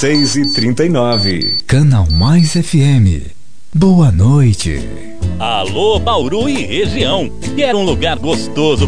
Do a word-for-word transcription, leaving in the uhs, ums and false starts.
seis e trinta e nove. Canal Mais F M. Boa noite. Alô, Bauru e região. Quer um lugar gostoso